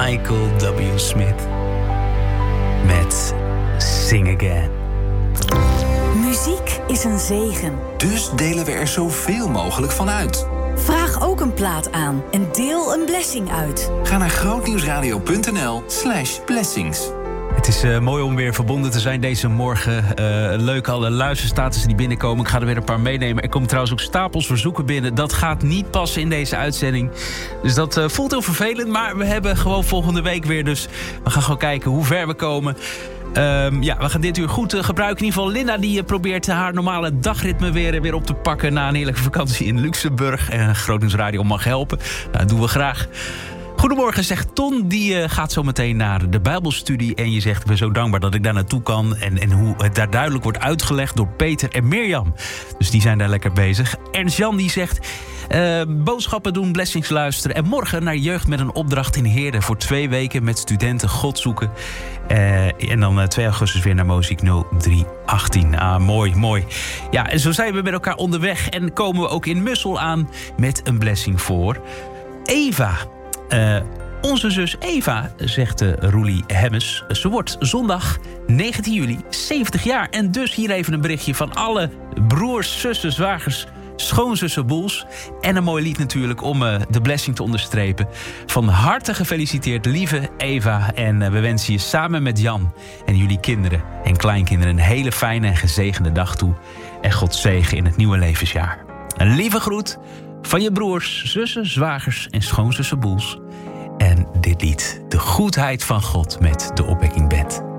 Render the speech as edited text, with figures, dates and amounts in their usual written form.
Michael W. Smith met Sing Again. Muziek is een zegen. Dus delen we er zoveel mogelijk van uit. Vraag ook een plaat aan en deel een blessing uit. Ga naar grootnieuwsradio.nl/blessings. Het is mooi om weer verbonden te zijn deze morgen. Leuk alle luisterstatussen die binnenkomen. Ik ga er weer een paar meenemen. Er komen trouwens ook stapels verzoeken binnen. Dat gaat niet passen in deze uitzending. Dus dat voelt heel vervelend. Maar we hebben gewoon volgende week weer. Dus we gaan gewoon kijken hoe ver we komen. We gaan dit uur goed gebruiken. In ieder geval Linda die probeert haar normale dagritme weer op te pakken... na een heerlijke vakantie in Luxemburg. En Groot Nieuws Radio mag helpen. Nou, dat doen we graag. Goedemorgen, zegt Ton. Die gaat zo meteen naar de Bijbelstudie. En je zegt, ik ben zo dankbaar dat ik daar naartoe kan. En hoe het daar duidelijk wordt uitgelegd door Peter en Mirjam. Dus die zijn daar lekker bezig. Ernst-Jan die zegt... boodschappen doen, blessings luisteren. En morgen naar jeugd met een opdracht in Heerde. Voor 2 weken met studenten God zoeken. En dan 2 augustus weer naar Moziek 0318. Mooi. Ja, en zo zijn we met elkaar onderweg. En komen we ook in Mussel aan met een blessing voor Eva. Onze zus Eva, zegt Roelie Hemmes. Ze wordt zondag 19 juli 70 jaar. En dus hier even een berichtje van alle broers, zussen, zwagers... schoonzussen, boels. En een mooi lied natuurlijk om de blessing te onderstrepen. Van harte gefeliciteerd, lieve Eva. En we wensen je samen met Jan en jullie kinderen en kleinkinderen... een hele fijne en gezegende dag toe. En God zegen in het nieuwe levensjaar. Een lieve groet van je broers, zussen, zwagers en schoonzussen, boels. En dit lied, de goedheid van God met de Opwekking Band.